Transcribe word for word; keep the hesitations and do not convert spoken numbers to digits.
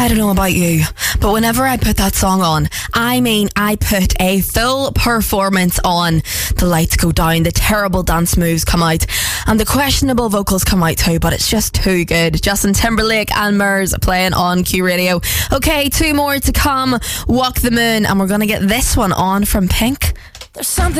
I don't know about you, but whenever I put that song on, I mean, I put a full performance on. The lights go down, the terrible dance moves come out, and the questionable vocals come out too, but it's just too good. Justin Timberlake and Murs playing on Q Radio. Okay, two more to come. Walk the Moon, and we're going to get this one on from Pink. There's something